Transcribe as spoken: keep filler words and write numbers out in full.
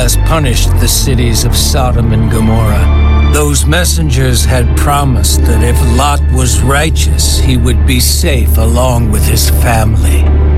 has punished the cities of Sodom and Gomorrah. Those messengers had promised that if Lot was righteous, he would be safe along with his family.